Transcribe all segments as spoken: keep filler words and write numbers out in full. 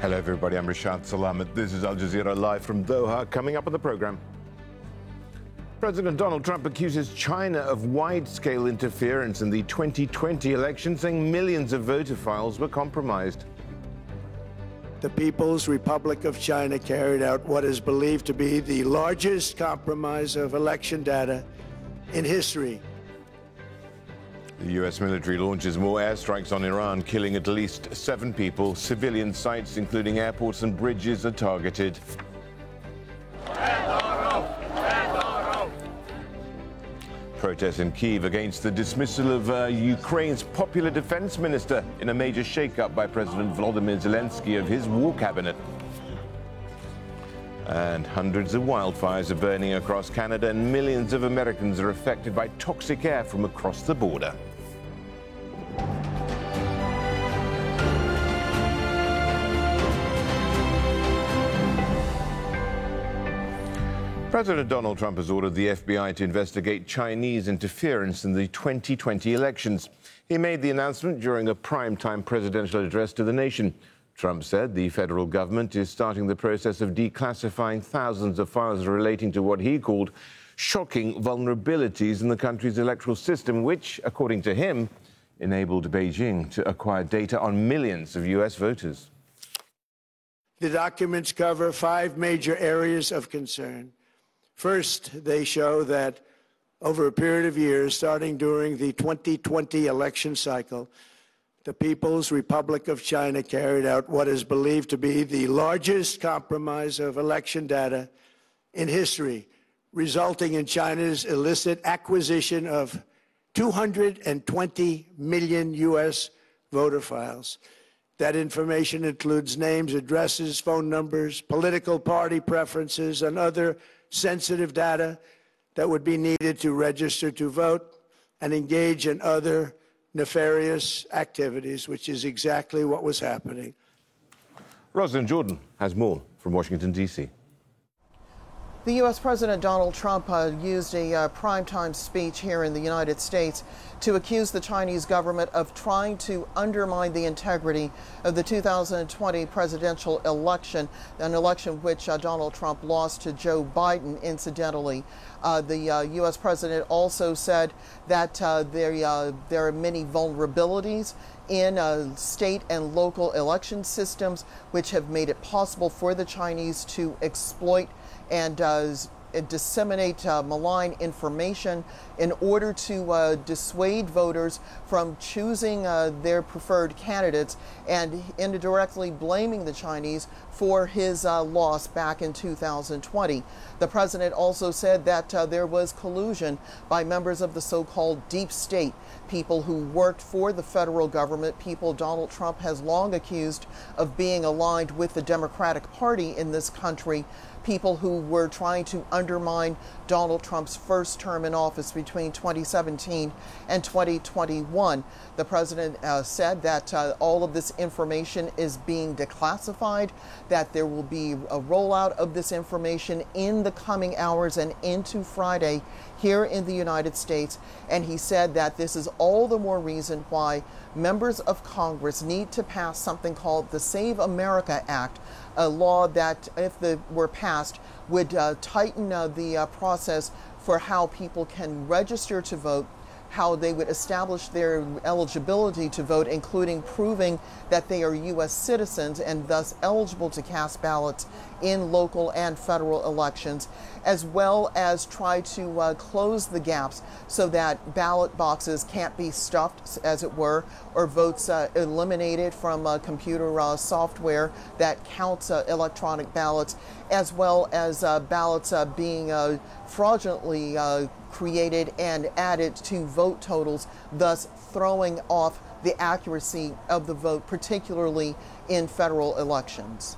Hello, everybody. I'm Rashad Salamat. This is Al Jazeera live from Doha. Coming up on the program, President Donald Trump accuses China of wide-scale interference in the twenty twenty election, saying millions of voter files were compromised. The People's Republic of China carried out what is believed to be the largest compromise of election data in history. The U S military launches more airstrikes on Iran, killing at least seven people. Civilian sites, including airports and bridges, are targeted. Protests in Kyiv against the dismissal of uh, Ukraine's popular defense minister in a major shake-up by President Volodymyr Zelensky of his war cabinet. And hundreds of wildfires are burning across Canada, and millions of Americans are affected by toxic air from across the border. President Donald Trump has ordered the F B I to investigate Chinese interference in the twenty twenty elections. He made the announcement during a primetime presidential address to the nation. Trump said the federal government is starting the process of declassifying thousands of files relating to what he called shocking vulnerabilities in the country's electoral system, which, according to him, enabled Beijing to acquire data on millions of U S voters. The documents cover five major areas of concern. First, they show that over a period of years, starting during the twenty twenty election cycle, the People's Republic of China carried out what is believed to be the largest compromise of election data in history, resulting in China's illicit acquisition of two hundred twenty million U S voter files. That information includes names, addresses, phone numbers, political party preferences, and other sensitive data that would be needed to register to vote and engage in other nefarious activities, which is exactly what was happening. Rosalind Jordan has more from Washington, D C The U S President Donald Trump uh, used a uh, primetime speech here in the United States to accuse the Chinese government of trying to undermine the integrity of the two thousand twenty presidential election, an election which uh, Donald Trump lost to Joe Biden, incidentally. Uh, the uh, U S president also said that uh, there, uh, there are many vulnerabilities in uh, state and local election systems which have made it possible for the Chinese to exploit and uh, disseminate uh, malign information in order to uh, dissuade voters from choosing uh, their preferred candidates, and indirectly blaming the Chinese for his uh, loss back in two thousand twenty. The president also said that uh, there was collusion by members of the so-called deep state, people who worked for the federal government, people Donald Trump has long accused of being aligned with the Democratic Party in this country, people who were trying to undermine Donald Trump's first term in office between twenty seventeen and twenty twenty-one. The president uh, said that uh, all of this information is being declassified, that there will be a rollout of this information in the coming hours and into Friday here in the United States. And he said that this is all the more reason why members of Congress need to pass something called the Save America Act, a law that, if it were passed, would uh, tighten uh, the uh, process for how people can register to vote, how they would establish their eligibility to vote, including proving that they are U S citizens and thus eligible to cast ballots in local and federal elections, as well as try to uh, close the gaps so that ballot boxes can't be stuffed, as it were, or votes uh, eliminated from uh, computer uh, software that counts uh, electronic ballots, as well as uh, ballots uh, being uh, fraudulently uh, created and added to vote totals, thus throwing off the accuracy of the vote, particularly in federal elections.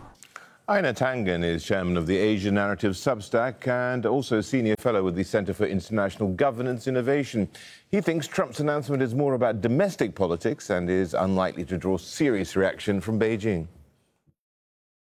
Aina Tangen is chairman of the Asia Narrative Substack and also senior fellow with the Center for International Governance Innovation. He thinks Trump's announcement is more about domestic politics and is unlikely to draw serious reaction from Beijing.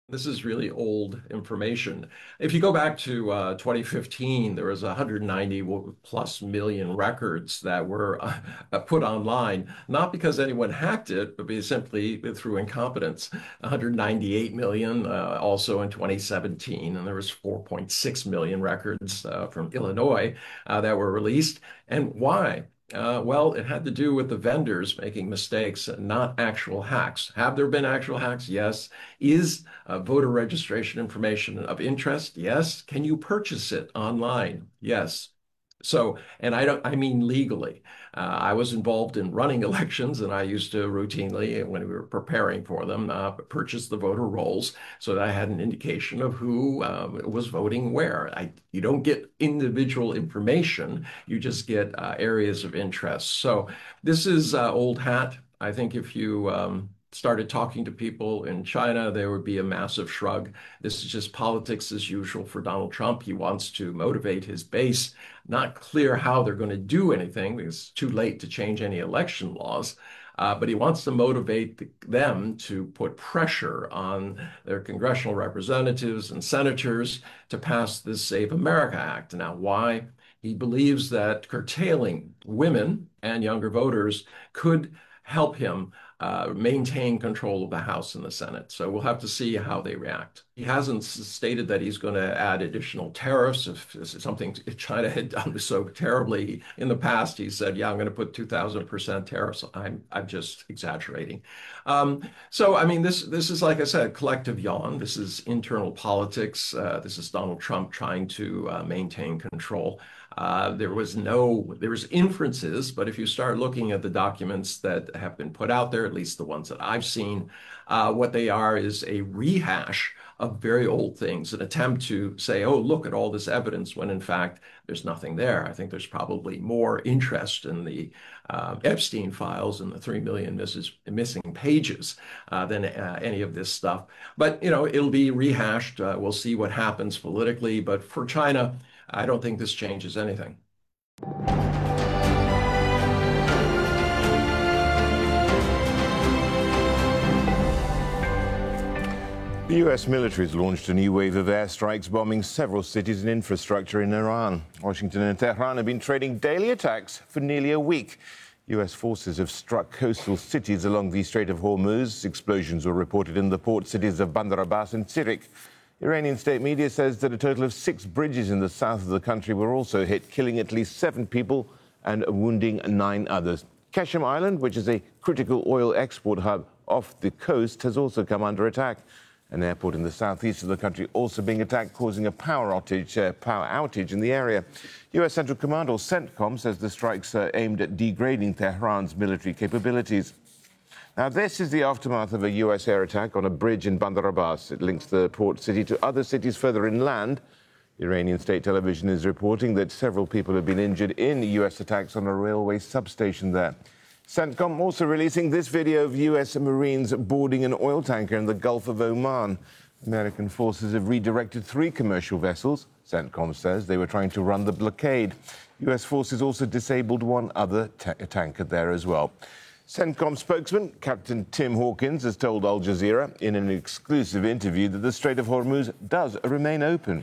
This is really old information. If you go back to uh, twenty fifteen, there was one hundred ninety plus million records that were uh, put online, not because anyone hacked it, but simply through incompetence. one hundred ninety-eight million uh, also in twenty seventeen, and there was four point six million records uh, from Illinois uh, that were released. And why? Uh, well, it had to do with the vendors making mistakes, not actual hacks. Have there been actual hacks? Yes. Is uh, voter registration information of interest? Yes. Can you purchase it online? Yes. So, and I don't, I mean legally. Uh, I was involved in running elections, and I used to routinely, when we were preparing for them, uh, purchase the voter rolls so that I had an indication of who uh, was voting where. I, you don't get individual information, you just get uh, areas of interest. So this is uh, old hat. I think if you um, started talking to people in China, there would be a massive shrug. This is just politics as usual for Donald Trump. He wants to motivate his base. Not clear how they're going to do anything because it's too late to change any election laws. Uh, but he wants to motivate the, them to put pressure on their congressional representatives and senators to pass this Save America Act. Now, why? He believes that curtailing women and younger voters could help him uh, maintain control of the House and the Senate. So we'll have to see how they react. He hasn't stated that he's going to add additional tariffs. If this is something China had done so terribly in the past, he said, yeah, I'm going to put two thousand percent tariffs. I'm, I'm just exaggerating. Um, so, I mean, this, this is, like I said, collective yawn. This is internal politics. Uh, this is Donald Trump trying to uh, maintain control. Uh, there was no, there was inferences, but if you start looking at the documents that have been put out there, at least the ones that I've seen, uh, what they are is a rehash of very old things, an attempt to say, oh, look at all this evidence, when in fact there's nothing there. I think there's probably more interest in the uh, Epstein files and the three million misses, missing pages uh, than uh, any of this stuff. But, you know, it'll be rehashed. Uh, we'll see what happens politically. But for China, I don't think this changes anything. The U S military has launched a new wave of airstrikes bombing several cities and infrastructure in Iran. Washington and Tehran have been trading daily attacks for nearly a week. U S forces have struck coastal cities along the Strait of Hormuz. Explosions were reported in the port cities of Bandar Abbas and Sirik. Iranian state media says that a total of six bridges in the south of the country were also hit, killing at least seven people and wounding nine others. Qashem Island, which is a critical oil export hub off the coast, has also come under attack. An airport in the southeast of the country also being attacked, causing a power outage, uh, power outage in the area. U S Central Command, or CENTCOM, says the strikes are aimed at degrading Tehran's military capabilities. Now, this is the aftermath of a U S air attack on a bridge in Bandar Abbas. It links the port city to other cities further inland. Iranian state television is reporting that several people have been injured in U S attacks on a railway substation there. CENTCOM also releasing this video of U S Marines boarding an oil tanker in the Gulf of Oman. American forces have redirected three commercial vessels. CENTCOM says they were trying to run the blockade. U S forces also disabled one other ta- tanker there as well. CENTCOM spokesman Captain Tim Hawkins has told Al Jazeera in an exclusive interview that the Strait of Hormuz does remain open.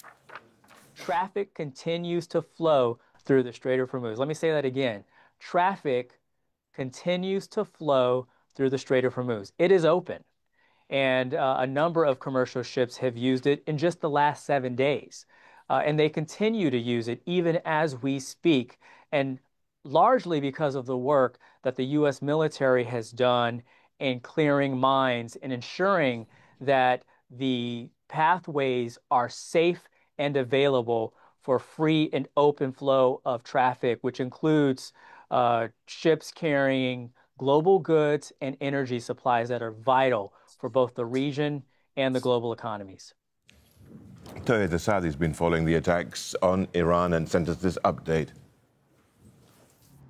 Traffic continues to flow through the Strait of Hormuz. Let me say that again. Traffic continues to flow through the Strait of Hormuz. It is open, and uh, a number of commercial ships have used it in just the last seven days. Uh, and they continue to use it even as we speak, and largely because of the work that the U S military has done in clearing mines and ensuring that the pathways are safe and available for free and open flow of traffic, which includes Uh, ships carrying global goods and energy supplies that are vital for both the region and the global economies. Tohid Asadi has been following the attacks on Iran and sent us this update.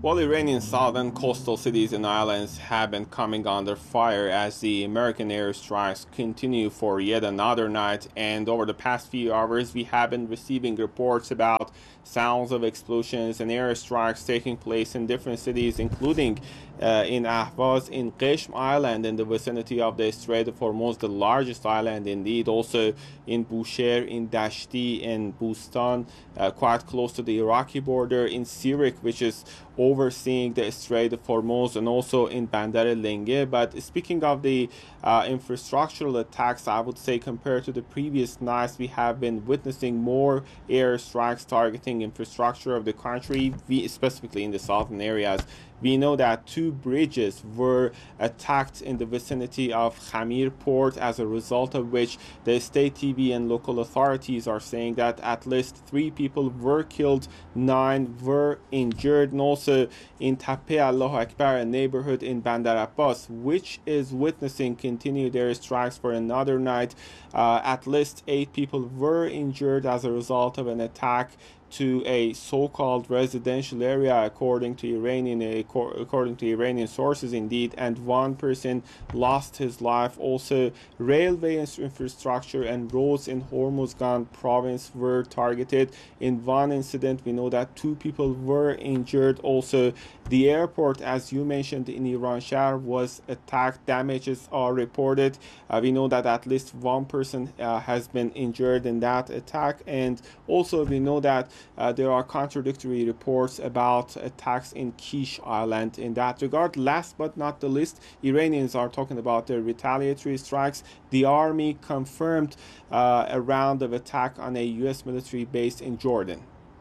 While Iranian southern coastal cities and islands have been coming under fire as the American airstrikes continue for yet another night, and over the past few hours we have been receiving reports about sounds of explosions and airstrikes taking place in different cities, including uh, in Ahvaz, in Qishm Island in the vicinity of the Strait of Hormuz, the largest island indeed, also in Bushehr, in Dashti, in Bustan, uh, quite close to the Iraqi border, in Sirik, which is overseeing the Strait of Hormuz, and also in Bandar Lenge. But speaking of the uh, infrastructural attacks, I would say compared to the previous nights, we have been witnessing more airstrikes targeting infrastructure of the country, specifically in the southern areas. We know that two bridges were attacked in the vicinity of Khamir port, as a result of which the state T V and local authorities are saying that at least three people were killed, nine were injured. And also in Tape Allahu Akbar, a neighborhood in Bandar Abbas, which is witnessing continued airstrikes for another night, uh, at least eight people were injured as a result of an attack to a so-called residential area, according to Iranian according to Iranian sources, indeed, and one person lost his life. Also, railway infrastructure and roads in Hormuzgan province were targeted. In one incident, we know that two people were injured. Also, the airport, as you mentioned, in Iranshahr was attacked. Damages are reported. Uh, we know that at least one person uh, has been injured in that attack, and also we know that Uh, there are contradictory reports about attacks in Kish Island in that regard. Last but not the least, Iranians are talking about their retaliatory strikes. The army confirmed uh, a round of attack on a U S military base in Jordan.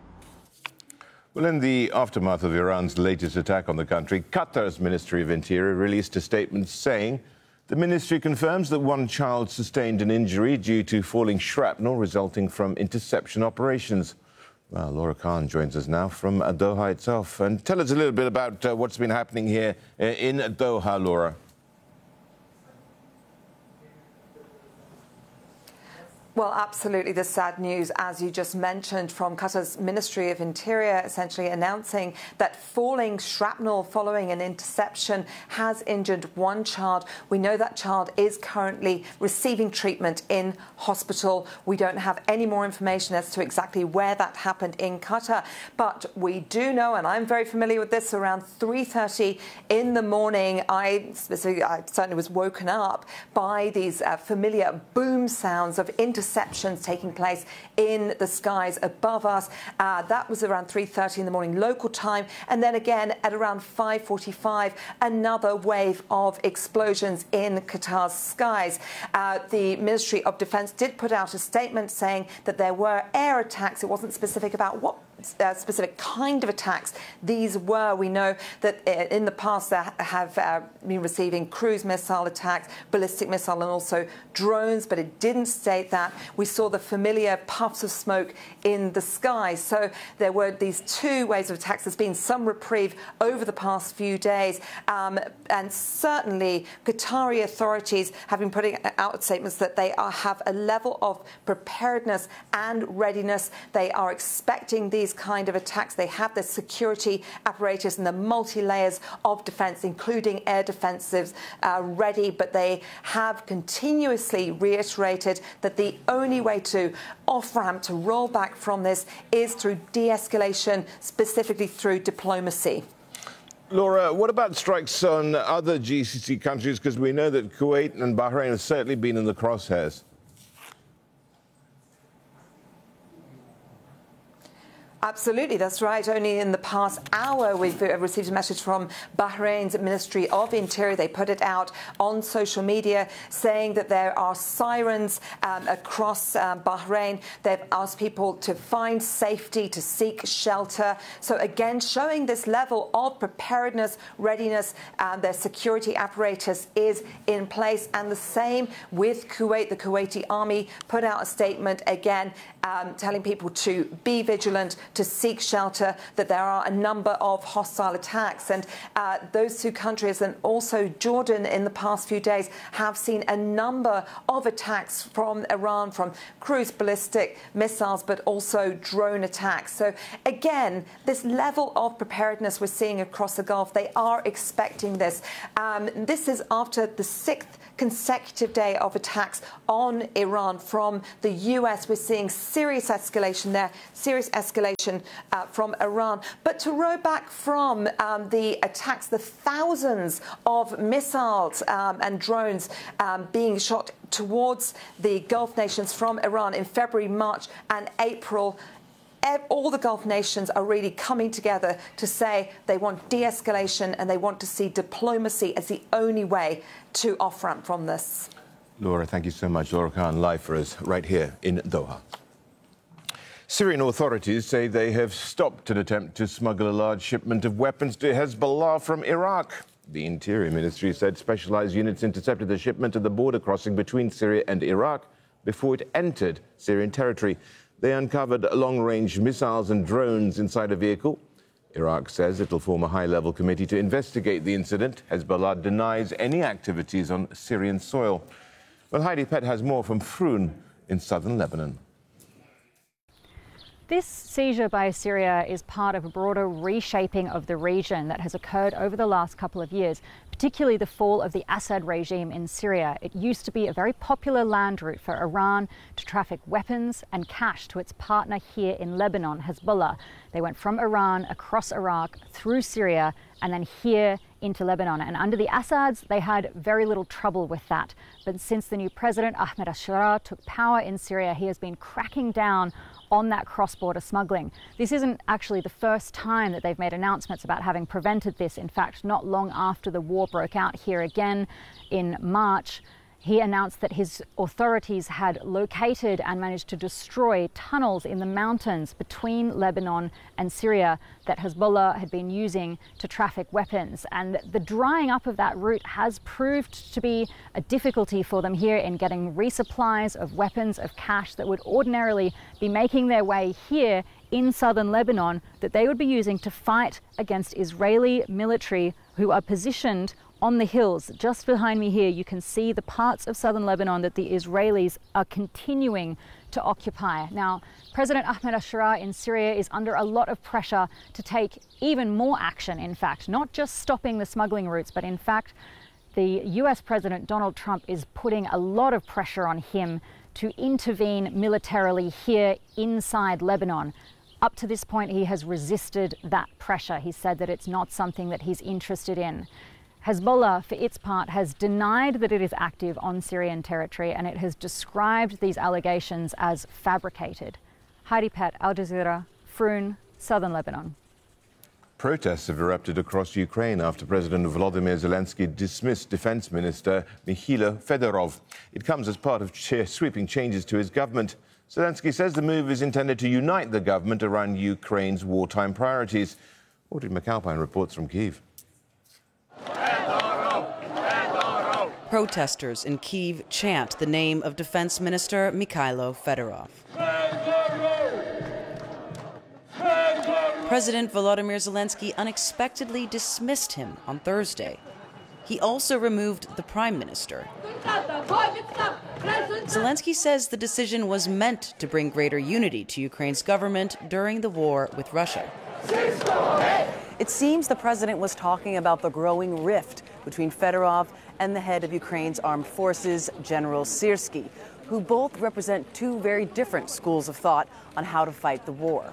Well, in the aftermath of Iran's latest attack on the country, Qatar's Ministry of Interior released a statement saying the ministry confirms that one child sustained an injury due to falling shrapnel resulting from interception operations. Well, Laura Khan joins us now from Doha itself. And tell us a little bit about uh, what's been happening here in Doha, Laura. Well, absolutely. The sad news, as you just mentioned, from Qatar's Ministry of Interior, essentially announcing that falling shrapnel following an interception has injured one child. We know that child is currently receiving treatment in hospital. We don't have any more information as to exactly where that happened in Qatar. But we do know, and I'm very familiar with this, around three thirty in the morning, I, specifically, I certainly was woken up by these uh, familiar boom sounds of interception. Interceptions taking place in the skies above us. Uh, that was around three thirty in the morning local time. And then again at around five forty-five, another wave of explosions in Qatar's skies. Uh, the Ministry of Defense did put out a statement saying that there were air attacks. It wasn't specific about what Uh, specific kind of attacks these were. We know that uh, in the past they have uh, been receiving cruise missile attacks, ballistic missile, and also drones, but it didn't state that. We saw the familiar puffs of smoke in the sky. So there were these two waves of attacks. There's been some reprieve over the past few days, um, and certainly Qatari authorities have been putting out statements that they are, have a level of preparedness and readiness. They are expecting these kind of attacks. They have the security apparatus and the multi-layers of defence, including air defensives, uh, ready, but they have continuously reiterated that the only way to off-ramp, to roll back from this, is through de-escalation, specifically through diplomacy. Laura, what about strikes on other G C C countries? Because we know that Kuwait and Bahrain have certainly been in the crosshairs. Absolutely, that's right. Only in the past hour, we've received a message from Bahrain's Ministry of Interior. They put it out on social media saying that there are sirens um, across um, Bahrain. They've asked people to find safety, to seek shelter. So again, showing this level of preparedness, readiness, and their security apparatus is in place. And the same with Kuwait. The Kuwaiti army put out a statement again, um, telling people to be vigilant, to seek shelter, that there are a number of hostile attacks. And uh, those two countries and also Jordan in the past few days have seen a number of attacks from Iran, from cruise ballistic missiles, but also drone attacks. So again, this level of preparedness we're seeing across the Gulf, they are expecting this. Um, this is after the sixth consecutive day of attacks on Iran from the U S. We're seeing serious escalation there, serious escalation uh, from Iran. But to row back from um, the attacks, the thousands of missiles um, and drones um, being shot towards the Gulf nations from Iran in February, March and April, all the Gulf nations are really coming together to say they want de-escalation and they want to see diplomacy as the only way to off-ramp from this. Laura, thank you so much. Laura Khan, live for us right here in Doha. Syrian authorities say they have stopped an attempt to smuggle a large shipment of weapons to Hezbollah from Iraq. The Interior Ministry said specialized units intercepted the shipment at the border crossing between Syria and Iraq before it entered Syrian territory. They uncovered long-range missiles and drones inside a vehicle. Iraq says it'll form a high-level committee to investigate the incident. Hezbollah denies any activities on Syrian soil. Well, Heidi Pett has more from Froun in southern Lebanon. This seizure by Syria is part of a broader reshaping of the region that has occurred over the last couple of years, particularly the fall of the Assad regime in Syria. It used to be a very popular land route for Iran to traffic weapons and cash to its partner here in Lebanon, Hezbollah. They went from Iran across Iraq through Syria and then here into Lebanon. And under the Assads, they had very little trouble with that. But since the new president, Ahmed al-Sharaa, took power in Syria, he has been cracking down on that cross-border smuggling. This isn't actually the first time that they've made announcements about having prevented this. In fact, not long after the war broke out here again in March, he announced that his authorities had located and managed to destroy tunnels in the mountains between Lebanon and Syria that Hezbollah had been using to traffic weapons. And the drying up of that route has proved to be a difficulty for them here in getting resupplies of weapons, of cash that would ordinarily be making their way here in southern Lebanon, that they would be using to fight against Israeli military who are positioned on the hills. Just behind me here, you can see the parts of southern Lebanon that the Israelis are continuing to occupy. Now, President Ahmed al-Sharaa in Syria is under a lot of pressure to take even more action, in fact, not just stopping the smuggling routes, but in fact, the U S President Donald Trump is putting a lot of pressure on him to intervene militarily here inside Lebanon. Up to this point, he has resisted that pressure. He said that it's not something that he's interested in. Hezbollah, for its part, has denied that it is active on Syrian territory, and it has described these allegations as fabricated. Heidi Pett, Al Jazeera, Froun, southern Lebanon. Protests have erupted across Ukraine after President Volodymyr Zelensky dismissed Defense Minister Mikhailo Fedorov. It comes as part of sweeping changes to his government. Zelensky says the move is intended to unite the government around Ukraine's wartime priorities. Audrey McAlpine reports from Kyiv. Protesters in Kyiv chant the name of Defense Minister Mikhailo Fedorov. President Volodymyr Zelensky unexpectedly dismissed him on Thursday. He also removed the prime minister. Zelensky says the decision was meant to bring greater unity to Ukraine's government during the war with Russia. It seems the president was talking about the growing rift between Fedorov and the head of Ukraine's armed forces, General Syrskyi, who both represent two very different schools of thought on how to fight the war.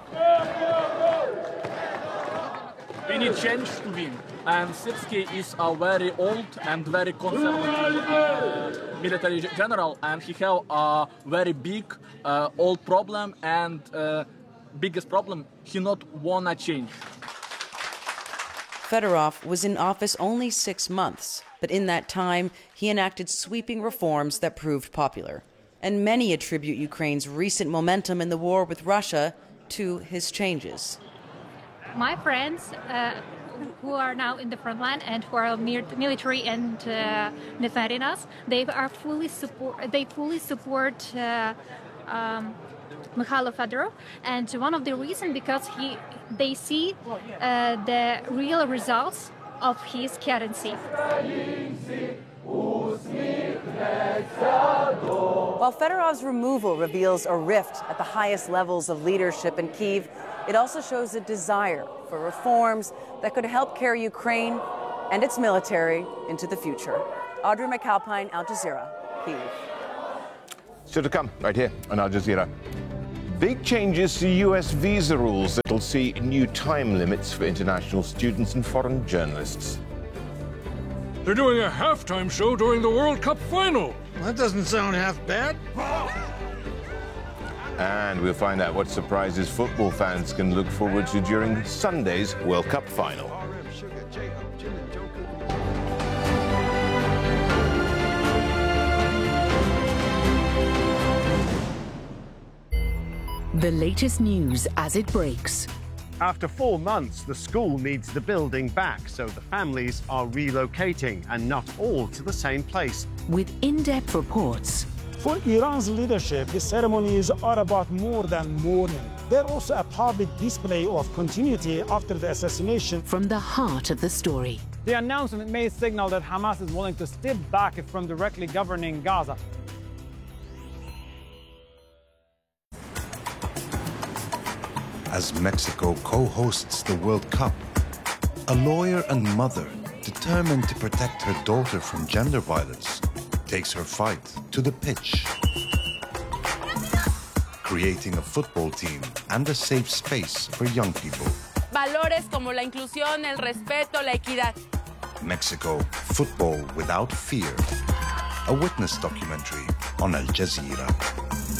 We need change to win, and Syrskyi is a very old and very conservative uh, military general, and he has a very big uh, old problem, and uh, biggest problem, he not wanna change. Fedorov was in office only six months, but in that time, he enacted sweeping reforms that proved popular. And many attribute Ukraine's recent momentum in the war with Russia to his changes. My friends uh, who are now in the front line and who are military and uh, defending us, they are fully support. They fully support uh, um, Mikhailo Fedorov, and one of the reasons because he they see uh, the real results of his candidacy. While Fedorov's removal reveals a rift at the highest levels of leadership in Kyiv, it also shows a desire for reforms that could help carry Ukraine and its military into the future. Audrey McAlpine, Al Jazeera, Kyiv. Still to come right here on Al Jazeera. Big changes to U S visa rules that will see new time limits for international students and foreign journalists. They're doing a halftime show during the World Cup final. That doesn't sound half bad. And we'll find out what surprises football fans can look forward to during Sunday's World Cup final. The latest news as it breaks. After four months, the school needs the building back, so the families are relocating, and not all to the same place. With in-depth reports. For Iran's leadership, the ceremonies are about more than mourning. They're also a public display of continuity after the assassination. From the heart of the story. The announcement may signal that Hamas is willing to step back from directly governing Gaza. As Mexico co-hosts the World Cup, a lawyer and mother determined to protect her daughter from gender violence takes her fight to the pitch, creating a football team and a safe space for young people. Valores como la inclusión, el respeto, la equidad. Mexico, football without fear. A witness documentary on Al Jazeera.